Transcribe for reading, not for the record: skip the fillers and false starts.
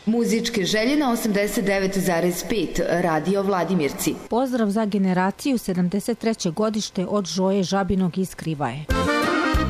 Muzičke želje na 89,5 Radio Vladimirci. Pozdrav za generaciju 73. godište od Žoje Žabinog iz Krivaje.